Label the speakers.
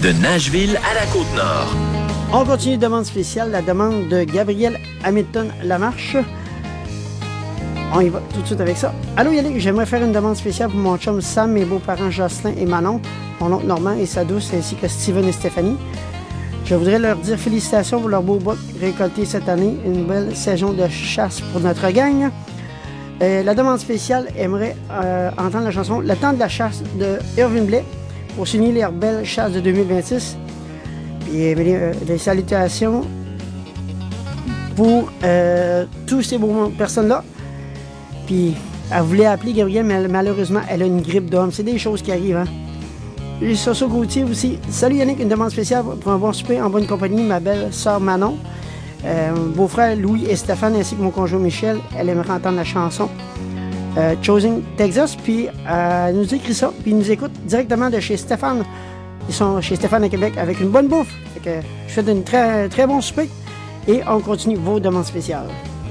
Speaker 1: De Nashville à la Côte-Nord.
Speaker 2: On continue de demande spéciale, la demande de Gabriel Hamilton Lamarche. On y va tout de suite avec ça. Allô Yannick, j'aimerais faire une demande spéciale pour mon chum Sam, mes beaux-parents Jocelyn et Manon, mon oncle Normand et sa douce, ainsi que Steven et Stéphanie. Je voudrais leur dire félicitations pour leur beau boc récolté cette année, une belle saison de chasse pour notre gang. La demande spéciale aimerait entendre la chanson Le temps de la chasse de Irving Blais pour signer les belles chasses de 2026. Puis des salutations pour tous ces beaux personnes-là. Puis elle voulait appeler Gabrielle, mais malheureusement, elle a une grippe d'homme. C'est des choses qui arrivent, hein. Et Soso Gauthier aussi. Salut Yannick, une demande spéciale pour un bon souper en bonne compagnie, ma belle sœur Manon, beau-frère Louis et Stéphane, ainsi que mon conjoint Michel. Elle aimerait entendre la chanson Choosing Texas. Puis elle nous écrit ça, puis ils nous écoutent directement de chez Stéphane. Ils sont chez Stéphane à Québec avec une bonne bouffe. Fait que je fais une très, très bon souper. Et on continue vos demandes spéciales.